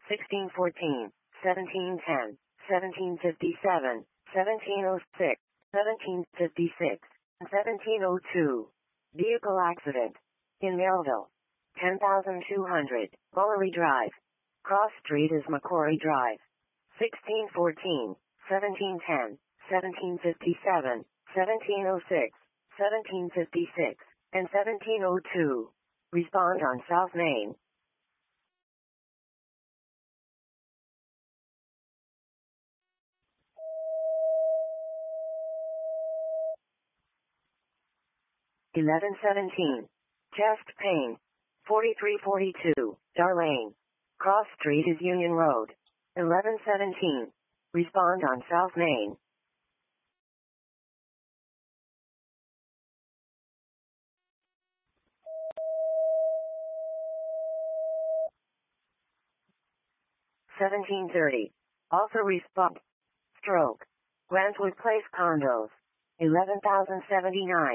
1614, 1710, 1757, 1706, 1756, 1702. Vehicle accident. In Melville. 10,200, Bullery Drive. Cross Street is Macquarie Drive. 1614, 1710, 1757, 1706, 1756, and 1702. Respond on South Main. (1117). Chest pain. 4342, Darlene. Cross Street is Union Road. 1117. Respond on South Main. (1730). Also respond. Stroke. Grantwood Place Condos. 11,079.